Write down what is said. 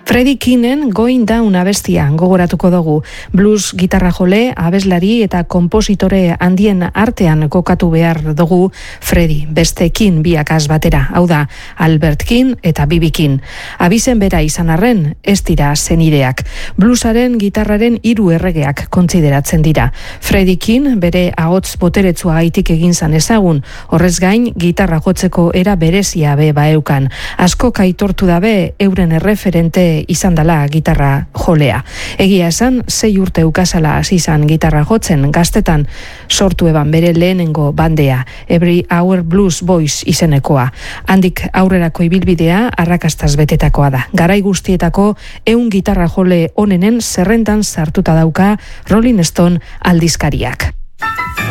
Freddie Kinen Going Down abestia gogoratuko dugu. Blues gitarra jole, abeslari eta konpositore handien artean kokatu behar dugu Freddie, beste Kin biakaz batera, hau da, Albert Kin eta B.B. Kin. Abizen bera izan arren, ez dira zenideak. Bluesaren gitarraren 3 erregeak kontsideratzen dira. Freddie Kin bere ahots boteretsua gaitik egin zan ezagun, horrez gain gitarra jotzeko era berezia be baeukan. Asko kaitortu dabe euren erreferente izan dela gitarra jolea. Egia esan, 6 urte ukazala hasi izan gitarra jotzen, gaztetan sortu eban bere lehenengo bandea, Every Hour Blues Boys izenekoa. Handik aurrerako ibilbidea arrakastaz betetakoa da. Garai guztietako 100 gitarra jole onenen zerrendan sartuta dauka Rolling Stone aldizkariak.